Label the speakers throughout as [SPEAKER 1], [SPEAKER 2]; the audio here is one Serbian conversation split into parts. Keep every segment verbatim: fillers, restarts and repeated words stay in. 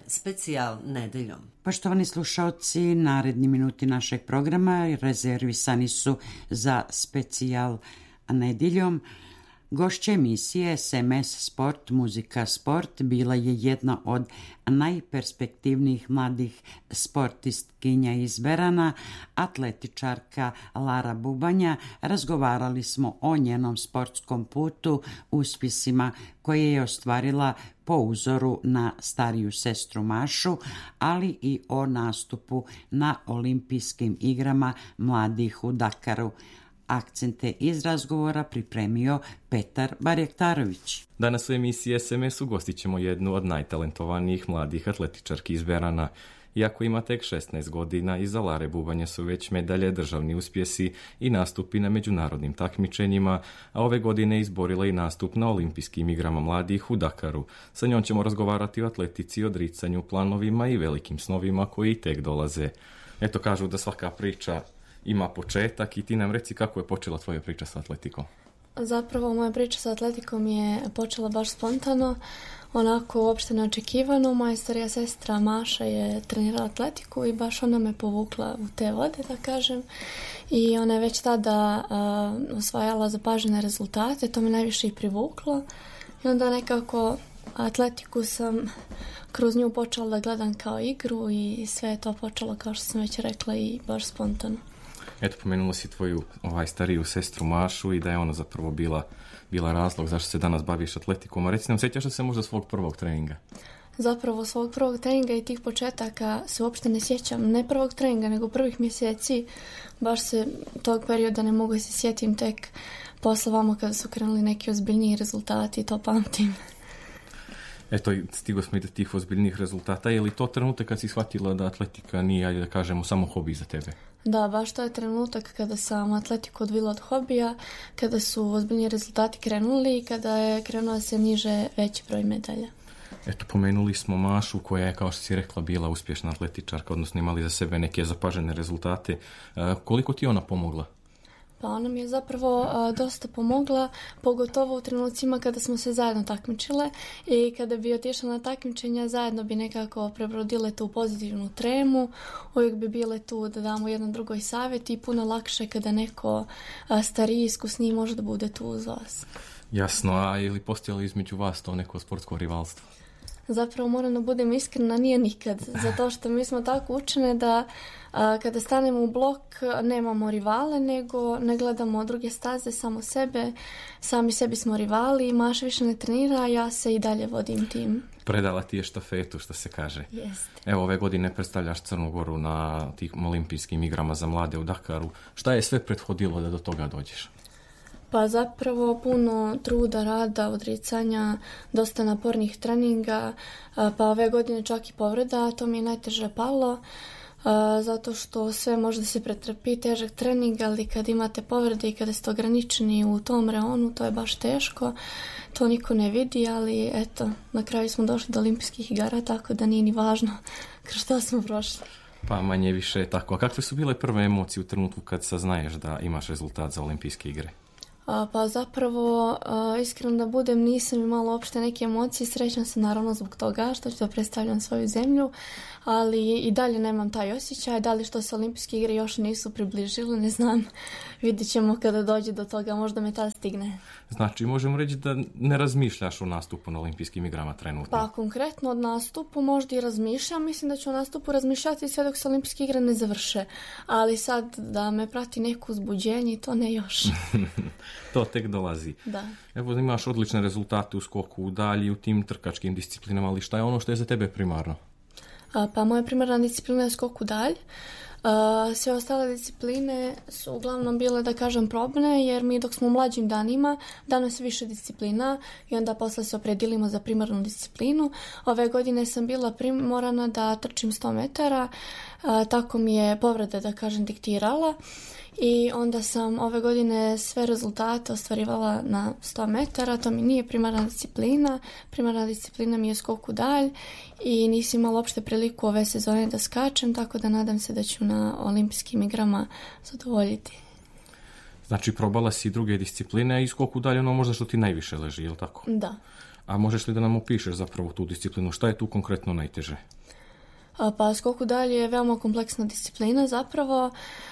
[SPEAKER 1] specijal nedeljom.
[SPEAKER 2] Poštovani slušalci, naredni minuti našeg programa rezervisani su za specijal nedeljom. Gošća emisije S M S Sport, muzika, sport bila je jedna od najperspektivnijih mladih sportistkinja iz Berana, atletičarka Lara Bubanja. Razgovarali smo o njenom sportskom putu, uspjesima koje je ostvarila po uzoru na stariju sestru Mašu, ali i o nastupu na olimpijskim igrama mladih u Dakaru. Akcente iz razgovora pripremio Petar Barjektarović.
[SPEAKER 3] Danas u emisiji S M S ugostit ćemo jednu od najtalentovanijih mladih atletičarki iz Berana. Iako ima tek šesnaest godina, iza Lare Bubanje su već medalje, državni uspjesi i nastupi na međunarodnim takmičenjima, a ove godine izborila i nastup na olimpijskim igrama mladih u Dakaru. Sa njom ćemo razgovarati o atletici, odricanju, planovima i velikim snovima koji tek dolaze. Eto, kažu da svaka priča ima početak i ti nam reci kako je počela tvoja priča sa atletikom.
[SPEAKER 4] Zapravo moja priča sa atletikom je počela baš spontano, onako uopšte neočekivano. Moja starija sestra Maša je trenirala atletiku i baš ona me povukla u te vode, da kažem. I ona je već tada uh, osvajala zapažene rezultate, to me najviše i privuklo. I onda nekako atletiku sam kroz nju počela da gledam kao igru i sve je to počelo, kao što sam već rekla, i baš spontano.
[SPEAKER 3] Eto, pomenula si tvoju ovaj, stariju sestru Mašu i da je ona zapravo bila, bila razlog zašto se danas baviš atletikom. A reci nam, sjećaš li se možda svog prvog treninga?
[SPEAKER 4] Zapravo svog prvog treninga i tih početaka se uopšte ne sjećam. Ne prvog treninga, nego prvih mjeseci. Baš se tog perioda ne mogu se sjetim, tek posle vamo kada su krenuli neki ozbiljniji rezultati, to pamtim.
[SPEAKER 3] Eto, stigo smo i do tih ozbiljnih rezultata. Je li to trenutak kad si shvatila da atletika nije, ajde da kažemo, samo hobi za tebe?
[SPEAKER 4] Da, baš to je trenutak kada sam atletiku odvila od hobija, kada su ozbiljni rezultati krenuli i kada je krenuo se niže veći broj medalja.
[SPEAKER 3] Eto, pomenuli smo Mašu koja je, kao što si rekla, bila uspješna atletičarka, odnosno imali za sebe neke zapažene rezultate. E, koliko ti ona pomogla?
[SPEAKER 4] Pa ona mi je zapravo a, dosta pomogla, pogotovo u trenucima kada smo se zajedno takmičile i kada bi otišla na takmičenja, zajedno bi nekako prebrodile tu pozitivnu tremu, uvijek bi bile tu da damo jedan drugoj savjet i puno lakše kada neko a, stariji, iskusniji može da bude tu uz vas.
[SPEAKER 3] Jasno, a je li postojalo između vas to neko sportsko rivalstvo?
[SPEAKER 4] Zapravo moram da budem iskrena, nije nikad, zato što mi smo tako učene da a, kada stanemo u blok nemamo rivale, nego ne gledamo druge staze, samo sebe, sami sebi smo rivali, Maša više ne trenira, a ja se i dalje vodim tim.
[SPEAKER 3] Predala ti je štafetu, što se kaže.
[SPEAKER 4] Jeste.
[SPEAKER 3] Evo, ove godine predstavljaš Crnu Goru na tih olimpijskim igrama za mlade u Dakaru. Šta je sve prethodilo da do toga dođeš?
[SPEAKER 4] Pa zapravo puno truda, rada, odricanja, dosta napornih treninga, pa ove godine čak i povreda, to mi je najteže palo, zato što sve može da se pretrpi, težak trening, ali kad imate povrede i kada ste ograničeni u tom reonu, to je baš teško, to niko ne vidi, ali eto, na kraju smo došli do olimpijskih igara, tako da nije ni važno kroz što smo prošli.
[SPEAKER 3] Pa manje više je tako. A kakve su bile prve emocije u trenutku kad saznaješ da imaš rezultat za olimpijske igre?
[SPEAKER 4] A, pa zapravo, a, iskreno da budem, nisam imala uopšte neke emocije, srećna sam naravno zbog toga što ću da predstavljam svoju zemlju, ali i dalje nemam taj osjećaj, da li što se olimpijske igre još nisu približile, ne znam, vidjet ćemo kada dođe do toga, možda me tada stigne.
[SPEAKER 3] Znači, možemo reći da ne razmišljaš o nastupu na olimpijskim igrama trenutno?
[SPEAKER 4] Pa konkretno od nastupu možda i razmišljam, mislim da ću o nastupu razmišljati sve dok se olimpijske igre ne završe, ali sad da me prati neko uzbuđenje, to ne još.
[SPEAKER 3] To tek dolazi.
[SPEAKER 4] Da.
[SPEAKER 3] Evo, imaš odlične rezultate u skoku, u dalji, u tim trkačkim disciplinama, ali šta je ono što je za tebe primarno?
[SPEAKER 4] A, pa moja primarna disciplina je skok u dalj. A, sve ostale discipline su uglavnom bile, da kažem, probne, jer mi dok smo u mlađim danima dano se više disciplina i onda posle se opredilimo za primarnu disciplinu. Ove godine sam bila primorana da trčim sto metara, a, tako mi je povreda, da kažem, diktirala. I onda sam ove godine sve rezultate ostvarivala na sto metara, to mi nije primarna disciplina, primarna disciplina mi je skok u dalj i nisam imala uopšte priliku ove sezone da skačem, tako da nadam se da ću na olimpijskim igrama zadovoljiti.
[SPEAKER 3] Znači, probala si druge discipline i skok u dalj, ono možda što ti najviše leži, je li tako?
[SPEAKER 4] Da.
[SPEAKER 3] A možeš li da nam opišeš zapravo tu disciplinu? Šta je tu konkretno najteže?
[SPEAKER 4] Pa skok u dalj je veoma kompleksna disciplina zapravo.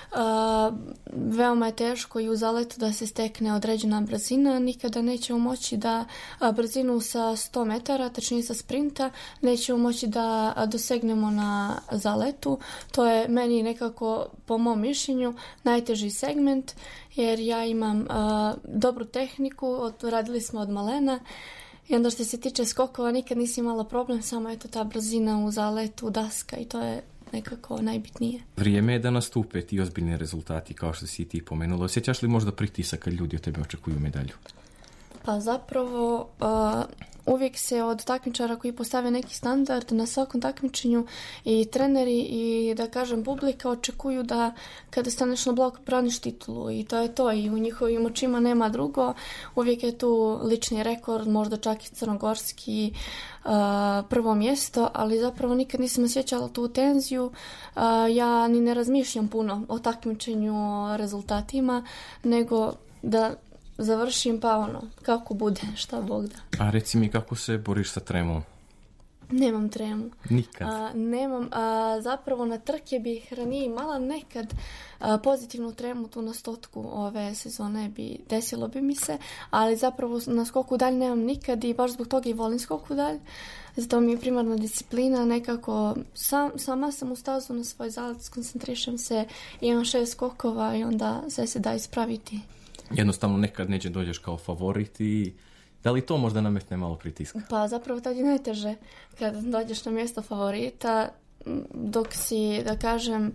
[SPEAKER 4] Veoma je teško i u zaletu da se stekne određena brzina. Nikada nećemo moći da brzinu sa sto metara, tačnije sa sprinta, nećemo moći da dosegnemo na zaletu. To je meni nekako, po mom mišljenju, najteži segment, jer ja imam dobru tehniku, radili smo od malena. I onda što se tiče skokova nikad nisi imala problem, samo je to ta brzina u zaletu, daska i to je nekako najbitnije.
[SPEAKER 3] Vrijeme je da nastupe ti ozbiljni rezultati, kao što si ti pomenula. Osjećaš li možda pritisak kad ljudi od tebe očekuju medalju?
[SPEAKER 4] Pa zapravo uh, uvijek se od takmičara koji postave neki standard na svakom takmičenju i treneri i da kažem publika očekuju da kada staneš na blok braniš titulu i to je to i u njihovim očima nema drugo. Uvijek je tu lični rekord, možda čak i crnogorski uh, prvo mjesto, ali zapravo nikad nisam osjećala tu tenziju. Uh, ja ni ne razmišljam puno o takmičenju, o rezultatima, nego da završim pa ono, kako bude, šta Bog da.
[SPEAKER 3] A reci mi kako se boriš sa tremom?
[SPEAKER 4] Nemam tremu.
[SPEAKER 3] Nikad?
[SPEAKER 4] A, nemam. A, zapravo na trke bih ranije imala nekad a, pozitivnu tremu tu na stotku ove sezone bi desilo bi mi se, ali zapravo na skoku dalj nemam nikad i baš zbog toga i volim skoku dalj. Zato mi je primarna disciplina, nekako sam, sama sam u stazu na svoj zalet, skoncentrišem se, imam šest skokova i onda sve se da ispraviti.
[SPEAKER 3] Jednostavno nekad neće dođeš kao favorit i da li to možda nametne malo pritiska?
[SPEAKER 4] Pa zapravo tad je najteže kad dođeš na mjesto favorita, dok si, da kažem,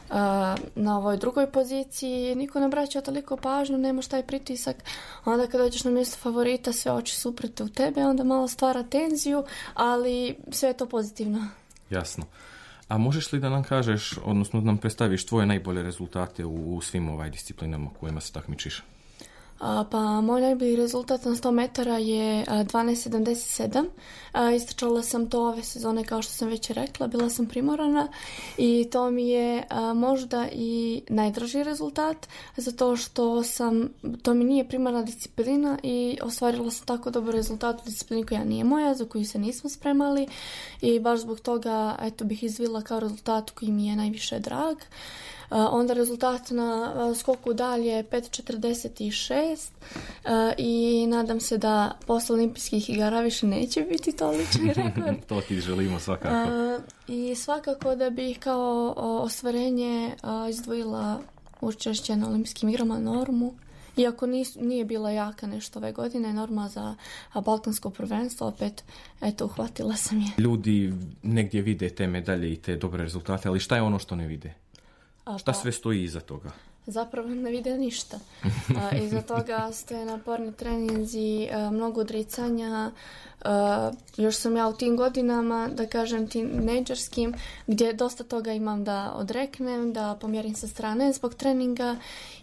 [SPEAKER 4] na ovoj drugoj poziciji niko ne braća toliko pažnju, nemaš taj pritisak. Onda kad dođeš na mjesto favorita sve oči su uprte u tebe, onda malo stvara tenziju, ali sve je to pozitivno.
[SPEAKER 3] Jasno. A možeš li da nam kažeš, odnosno da nam predstaviš tvoje najbolje rezultate u, u svim ovaj disciplinama kojima se takmičiš?
[SPEAKER 4] A, pa moj najbolji rezultat na sto metara je dvanaest sedamdeset sedam. A, istračala sam to ove sezone, kao što sam već rekla, bila sam primorana i to mi je a, možda i najdraži rezultat, zato što sam, to mi nije primarna disciplina i ostvarila sam tako dobar rezultat u disciplini koja nije moja, za koju se nismo spremali i baš zbog toga eto, bih izvila kao rezultat koji mi je najviše drag. Uh, onda rezultat na uh, skoku dalje pet četrdeset šest uh, i nadam se da posle olimpijskih igara više neće biti to lični rekord.
[SPEAKER 3] To ti želimo svakako.
[SPEAKER 4] Uh, I svakako da bih kao uh, ostvarenje uh, izdvojila učešće na olimpijskim igrama normu. Iako nis, nije bila jaka nešto ove godine, norma za a, balkansko prvenstvo, opet, eto, uhvatila sam je.
[SPEAKER 3] Ljudi negdje vide te medalje i te dobre rezultate, ali šta je ono što ne vide?
[SPEAKER 4] A,
[SPEAKER 3] šta
[SPEAKER 4] pa,
[SPEAKER 3] sve stoji iza toga?
[SPEAKER 4] Zapravo ne vide ništa. A, iza toga stoje naporni treninzi, a, mnogo odricanja. A, još sam ja u tim godinama, da kažem, tinejdžerskim, gdje dosta toga imam da odreknem, da pomjerim sa strane zbog treninga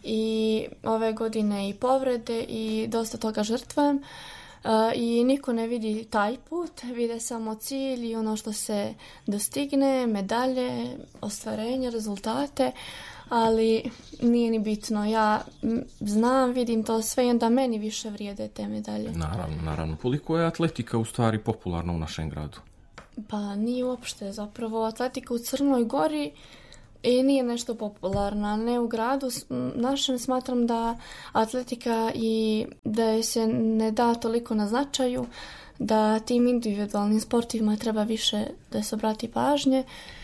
[SPEAKER 4] i ove godine i povrede i dosta toga žrtvujem. Uh, i niko ne vidi taj put, vide samo cilj i ono što se dostigne, medalje, ostvarenje, rezultate, ali nije ni bitno. Ja znam, vidim to sve i onda meni više vrijede te medalje.
[SPEAKER 3] Naravno, naravno. Koliko je atletika u stvari popularna u našem gradu?
[SPEAKER 4] Pa nije uopšte, zapravo atletika u Crnoj Gori i nije nešto popularna, ne u gradu našem. Smatram da atletika i da se ne da toliko na značaju, da tim individualnim sportovima treba više da se obrati pažnje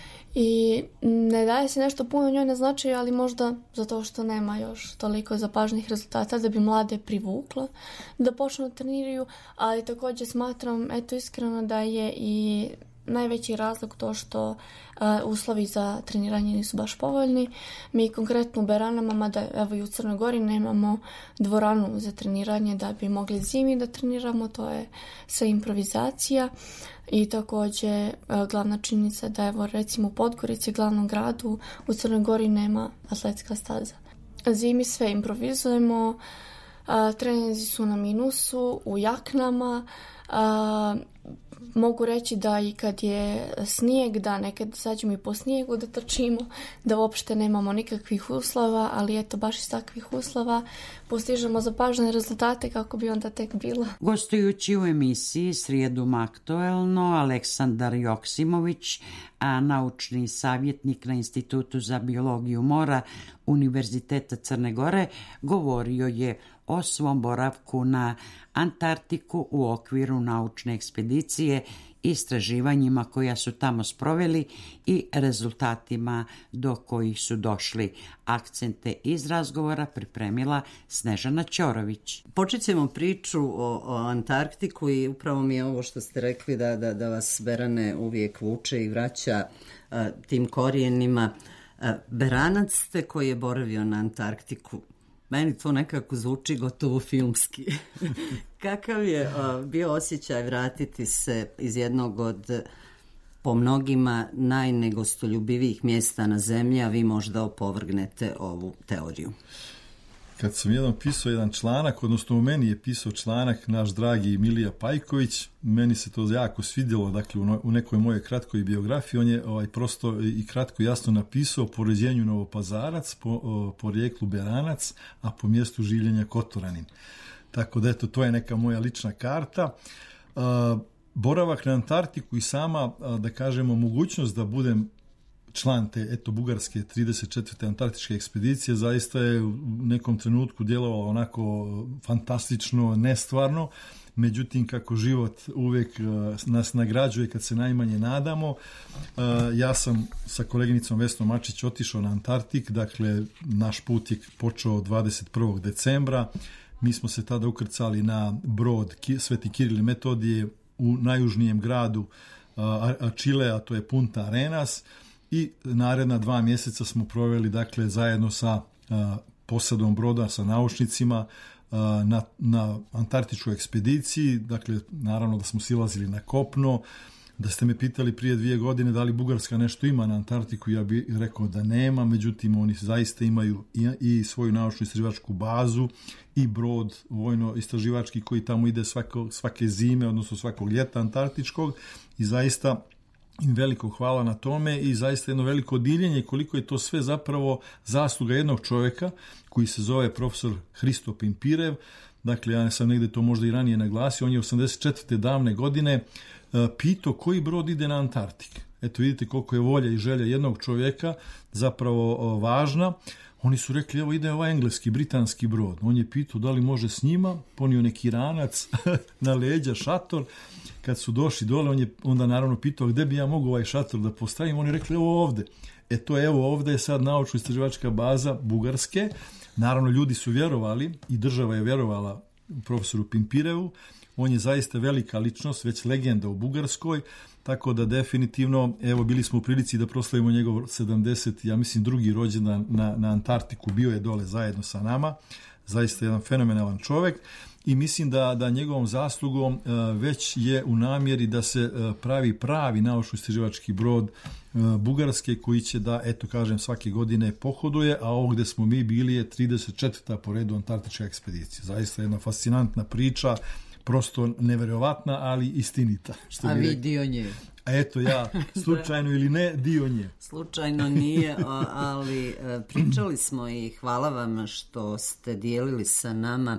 [SPEAKER 4] i ne daje se nešto puno njoj na značaju, ali možda zato što nema još toliko zapažnih rezultata da bi mlade privukla da počnu da treniraju, ali također smatram, eto iskreno, da je i najveći razlog to što uh, uslovi za treniranje nisu baš povoljni. Mi konkretno u Beranama, mada evo i u Crnoj Gori, nemamo dvoranu za treniranje da bi mogli zimi da treniramo, to je sve improvizacija. I također uh, glavna činjenica da evo recimo u Podgorici, glavnom gradu, u Crnoj Gori nema atletska staza. Zimi sve improvizujemo, uh, treninzi su na minusu, u jaknama, uh, mogu reći da i kad je snijeg, da nekad izađemo i po snijegu da trčimo, da uopšte nemamo nikakvih uslova, ali eto baš iz takvih uslova postižemo zapažene rezultate kako bi onda tek bilo.
[SPEAKER 2] Gostujući u emisiji Srijedom aktuelno, Aleksandar Joksimović, a naučni savjetnik na Institutu za biologiju mora Univerziteta Crne Gore, govorio je o svom boravku na Antarktiku u okviru naučne ekspedicije, istraživanjima koja su tamo sproveli i rezultatima do kojih su došli. Akcente iz razgovora pripremila Snežana Ćorović.
[SPEAKER 1] Počet ćemo priču o, o Antarktiku i upravo mi je ovo što ste rekli da, da, da vas Berane uvijek vuče i vraća a, tim korijenima. A, Beranac ste koji je boravio na Antarktiku. Meni to nekako zvuči gotovo filmski. Kakav je uh, bio osjećaj vratiti se iz jednog od, po mnogima, najnegostoljubivijih mjesta na zemlji, a vi možda opovrgnete ovu teoriju?
[SPEAKER 5] Kad sam jednom pisao jedan članak, odnosno u meni je pisao članak naš dragi Milija Pajković, meni se to jako svidjelo, dakle u nekoj mojoj kratkoj biografiji, on je ovaj, prosto i kratko jasno napisao po rođenju Novopazarac, po, po rijeklu Beranac, a po mjestu življenja Kotoranin. Tako da eto, to je neka moja lična karta. A, boravak na Antarktiku i sama, a, da kažemo, mogućnost da budem član te, eto, bugarske trideset četvrte antarktičke ekspedicije zaista je u nekom trenutku djelovalo onako fantastično, nestvarno. Međutim, kako život uvijek nas nagrađuje kad se najmanje nadamo, ja sam sa koleginicom Vesnom Mačić otišao na Antarktik, dakle, naš put je počeo dvadeset prvog decembra. Mi smo se tada ukrcali na brod Sveti Kiril i Metodije u najjužnijem gradu Čile, a to je Punta Arenas. I naredna dva mjeseca smo proveli, dakle, zajedno sa a, posadom broda, sa naučnicima a, na, na antarktičkoj ekspediciji. Dakle, naravno da smo silazili na kopno. Da ste me pitali prije dvije godine da li Bugarska nešto ima na Antarktiku, ja bih rekao da nema. Međutim, oni zaista imaju i, i svoju naučnu istraživačku bazu i brod vojno-istraživački koji tamo ide svako, svake zime, odnosno svakog ljeta antarktičkog. I zaista im veliko hvala na tome i zaista jedno veliko divljenje koliko je to sve zapravo zasluga jednog čovjeka koji se zove profesor Hristo Pimpirev. Dakle, ja sam negdje to možda i ranije naglasio, on je osamdeset četvrte davne godine uh, pitao koji brod ide na Antarktik. Eto, vidite koliko je volja i želja jednog čovjeka zapravo uh, važna. Oni su rekli, evo ide ovaj engleski, britanski brod. On je pitao da li može s njima, ponio neki ranac na leđa, šator. Kad su došli dole, on je onda naravno pitao gdje bi ja mogu ovaj šator da postavim. Oni rekli, evo ovdje. E to evo ovdje je sad naučno-istraživačka baza Bugarske. Naravno, ljudi su vjerovali i država je vjerovala profesoru Pimpirevu. On je zaista velika ličnost, već legenda u Bugarskoj, tako da definitivno, evo, bili smo u prilici da proslavimo njegov sedamdeset, ja mislim, drugi rođendan na, na Antarktiku, bio je dole zajedno sa nama, zaista jedan fenomenalan čovjek i mislim da, da njegovom zaslugom uh, već je u namjeri da se uh, pravi pravi naučno-istraživački brod uh, Bugarske koji će da, eto kažem, svake godine pohoduje, a ovo gde smo mi bili je trideset četvrta po redu antarktička ekspedicija. Zaista jedna fascinantna priča, prosto neverovatna, ali istinita. Što
[SPEAKER 1] a
[SPEAKER 5] vi
[SPEAKER 1] vi dio nje.
[SPEAKER 5] A eto ja, slučajno ili ne, dio nje.
[SPEAKER 1] Slučajno nije, ali pričali smo i hvala vam što ste dijelili sa nama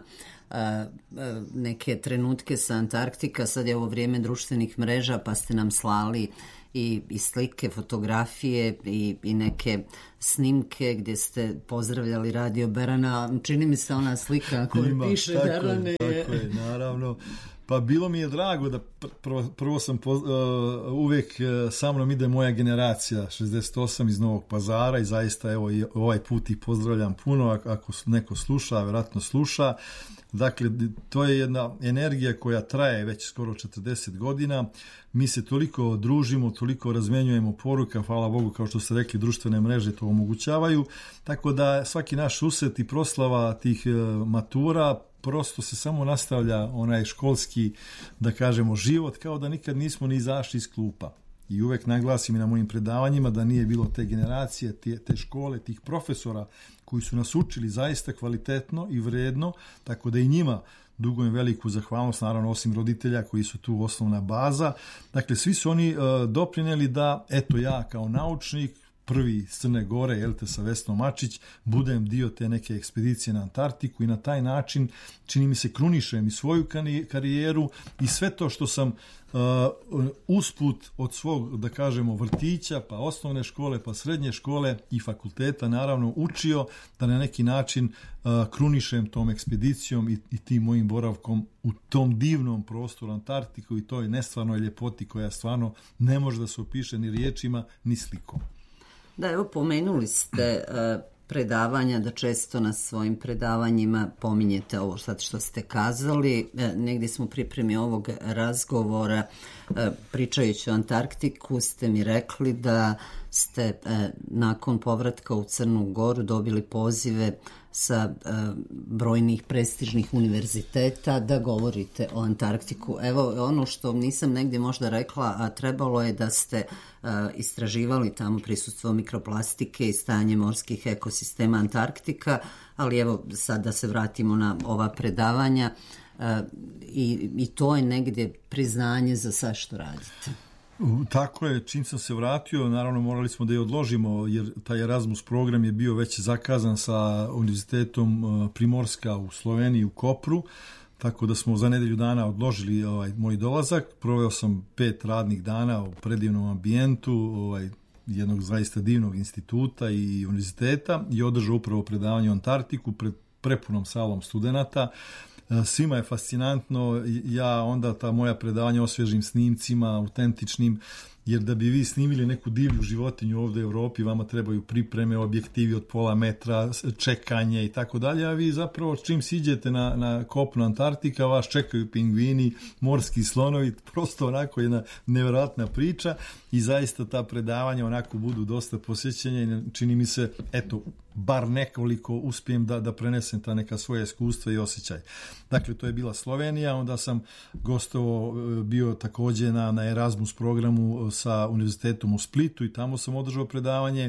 [SPEAKER 1] neke trenutke sa Antarktika. Sad je ovo vrijeme društvenih mreža, pa ste nam slali i, i slike, fotografije i, i neke snimke gdje ste pozdravljali Radio Berana. Čini mi se ona slika koja Ima, piše Berane.
[SPEAKER 5] Je, tako je, naravno. Pa bilo mi je drago da prvo, prvo sam poz, uh, uvijek uh, sa mnom ide moja generacija šezdeset osam iz Novog Pazara i zaista evo i ovaj put ih pozdravljam puno ako, ako neko sluša, vjerojatno sluša. Dakle, to je jedna energija koja traje već skoro četrdeset godina. Mi se toliko družimo, toliko razmenjujemo poruka, hvala Bogu, kao što ste rekli, društvene mreže to omogućavaju. Tako da svaki naš susret i proslava tih uh, matura prosto se samo nastavlja onaj školski, da kažemo, život, kao da nikad nismo ni izašli iz klupa. I uvek naglasim i na mojim predavanjima da nije bilo te generacije, te, te škole, tih profesora koji su nas učili zaista kvalitetno i vredno, tako da i njima dugujem veliku zahvalnost, naravno osim roditelja koji su tu osnovna baza. Dakle, svi su oni uh, doprinijeli da, eto ja kao naučnik, prvi iz Crne Gore, jel te, sa Vesnom Mačić, budem dio te neke ekspedicije na Antarktiku i na taj način, čini mi se, krunišem i svoju karijeru i sve to što sam uh, usput od svog, da kažemo, vrtića, pa osnovne škole, pa srednje škole i fakulteta, naravno, učio da na neki način uh, krunišem tom ekspedicijom i, i tim mojim boravkom u tom divnom prostoru Antarktiku i toj nestvarnoj ljepoti koja stvarno ne može da se opiše ni riječima, ni slikom.
[SPEAKER 1] Da, evo, pomenuli ste uh, predavanja, da često na svojim predavanjima pominjete ovo sad što ste kazali. E, negdje smo u pripremi ovog razgovora, e, pričajući o Antarktiku, ste mi rekli da ste e, nakon povratka u Crnu Goru dobili pozive sa e, brojnih prestižnih univerziteta da govorite o Antarktiku. Evo, ono što nisam negdje možda rekla, a trebalo je da ste e, istraživali tamo prisustvo mikroplastike i stanje morskih ekosistema Antarktika, ali evo sad da se vratimo na ova predavanja e, i, i to je negdje priznanje za sve što radite.
[SPEAKER 5] Tako je, čim sam se vratio, naravno morali smo da je odložimo, jer taj Erasmus program je bio već zakazan sa Univerzitetom Primorska u Sloveniji, u Kopru, tako da smo za nedelju dana odložili ovaj moj dolazak. Proveo sam pet radnih dana u predivnom ambijentu ovaj, jednog zaista divnog instituta i univerziteta i održao upravo predavanje o Antarktiku pred prepunom salom studenata. Svima je fascinantno, ja onda ta moja predavanja osvježim snimcima, autentičnim, jer da bi vi snimili neku divlju životinju ovdje u Evropi, vama trebaju pripreme, objektivi od pola metra, čekanje i tako dalje, a vi zapravo čim siđete na, na kopno Antarktika, vas čekaju pingvini, morski slonovi, prosto onako jedna nevjerojatna priča i zaista ta predavanja onako budu dosta posjećenja i čini mi se, eto, bar nekoliko uspijem da, da prenesem ta neka svoja iskustva i osjećaj. Dakle, to je bila Slovenija, onda sam gostovo bio također na, na Erasmus programu sa univerzitetom u Splitu i tamo sam održao predavanje.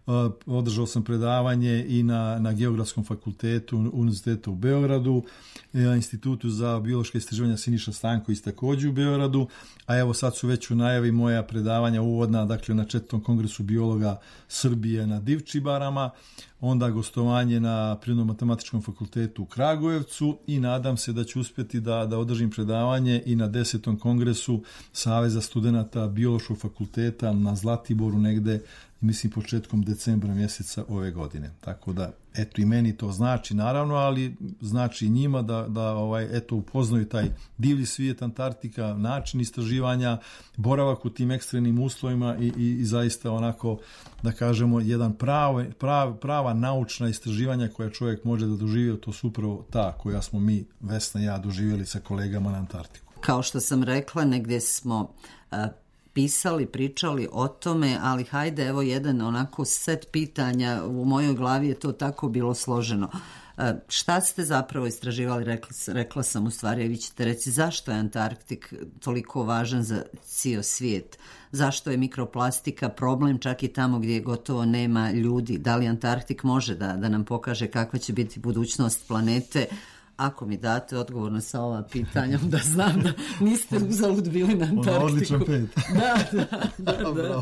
[SPEAKER 5] Održao sam predavanje i na, na Geografskom fakultetu Univerziteta u Beogradu, Institutu za biološke istraživanja Siniša Stanković također u Beogradu, a evo sad su već u najavi moja predavanja uvodna, dakle na četvrtom kongresu biologa Srbije na Divčibarama, onda gostovanje na Prirodno-matematičkom fakultetu u Kragujevcu i nadam se da ću uspjeti da, da održim predavanje i na desetom kongresu Saveza studenata biološkog fakulteta na Zlatiboru negde, mislim početkom decembra mjeseca ove godine. Tako da, eto, i meni to znači naravno, ali znači i njima da, da ovaj, eto, upoznaju taj divlji svijet Antarktika, način istraživanja, boravak u tim ekstremnim uslovima i, i, i zaista onako, da kažemo, jedan prav, prav, prava naučna istraživanja koja čovjek može da doživi, to su upravo ta koja smo mi, Vesna i ja, doživjeli sa kolegama na Antarktiku.
[SPEAKER 1] Kao što sam rekla, negdje smo uh, pisali, pričali o tome, ali hajde, evo jedan onako set pitanja, u mojoj glavi je to tako bilo složeno. E, šta ste zapravo istraživali, rekla, rekla sam u stvari, vi ćete reći zašto je Antarktik toliko važan za cijel svijet, zašto je mikroplastika problem čak i tamo gdje gotovo nema ljudi, da li Antarktik može da, da nam pokaže kakva će biti budućnost planete. Ako mi date odgovor na sva ova pitanja, onda znam da niste uzalud bili na Antarktiku.
[SPEAKER 5] Ono odličan pet.
[SPEAKER 1] Da, da, da, da.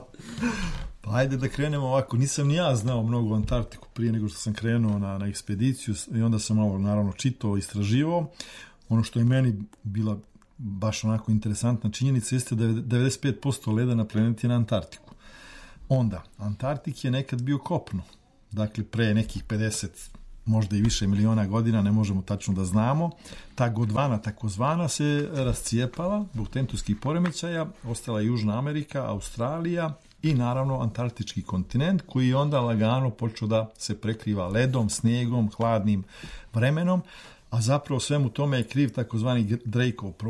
[SPEAKER 5] Pa ajde da krenemo ovako. Nisam ni ja znao mnogo o Antarktiku prije nego što sam krenuo na, na ekspediciju i onda sam ovo naravno čitao, istraživao. Ono što je meni bila baš onako interesantna činjenica jeste da je devedeset pet posto leda na planeti na Antarktiku. Onda, Antarktik je nekad bio kopno. Dakle, pre nekih pedeset možda i više miliona godina, ne možemo tačno da znamo. Ta Gondvana takozvana se rascijepala zbog tektonskih poremećaja, ostala je Južna Amerika, Australija i naravno Antarktički kontinent koji je onda lagano počeo da se prekriva ledom, snijegom, hladnim vremenom, a zapravo svemu tome je kriv takozvani Drakeov